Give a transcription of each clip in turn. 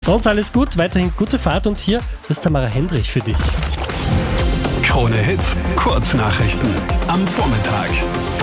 Sonst alles gut, weiterhin gute Fahrt und hier ist Tamara Hendrich für dich. Krone Hits, Kurznachrichten am Vormittag.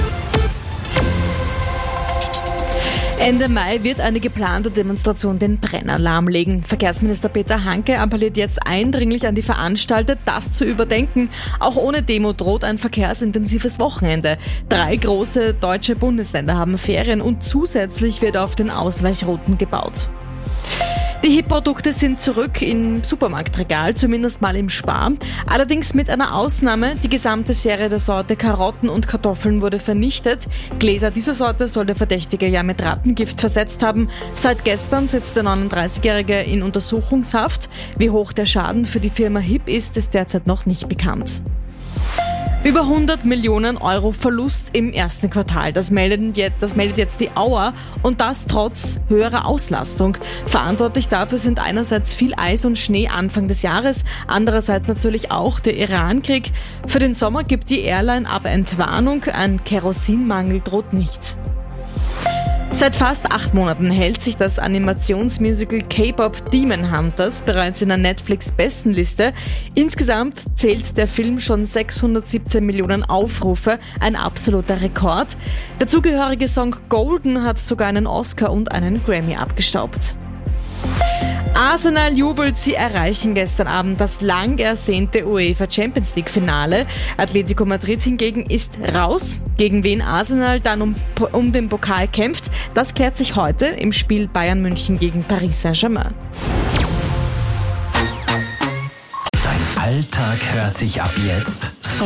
Ende Mai wird eine geplante Demonstration den Brenner lahmlegen. Verkehrsminister Peter Hanke appelliert jetzt eindringlich an die Veranstalter, das zu überdenken. Auch ohne Demo droht ein verkehrsintensives Wochenende. 3 große deutsche Bundesländer haben Ferien und zusätzlich wird auf den Ausweichrouten gebaut. Die Hip-Produkte sind zurück im Supermarktregal, zumindest mal im Spar. Allerdings mit einer Ausnahme: die gesamte Serie der Sorte Karotten und Kartoffeln wurde vernichtet. Gläser dieser Sorte soll der Verdächtige ja mit Rattengift versetzt haben. Seit gestern sitzt der 39-Jährige in Untersuchungshaft. Wie hoch der Schaden für die Firma Hip ist derzeit noch nicht bekannt. Über 100 Millionen Euro Verlust im ersten Quartal. Das meldet jetzt die Auer und das trotz höherer Auslastung. Verantwortlich dafür sind einerseits viel Eis und Schnee Anfang des Jahres, andererseits natürlich auch der Irankrieg. Für den Sommer gibt die Airline aber Entwarnung, ein Kerosinmangel droht nicht. Seit fast 8 Monaten hält sich das Animationsmusical K-Pop Demon Hunters bereits in der Netflix-Bestenliste. Insgesamt zählt der Film schon 617 Millionen Aufrufe, ein absoluter Rekord. Der zugehörige Song Golden hat sogar einen Oscar und einen Grammy abgestaubt. Arsenal jubelt, sie erreichen gestern Abend das lang ersehnte UEFA Champions League Finale. Atletico Madrid hingegen ist raus. Gegen wen Arsenal dann um den Pokal kämpft, das klärt sich heute im Spiel Bayern München gegen Paris Saint-Germain. Dein Alltag hört sich ab jetzt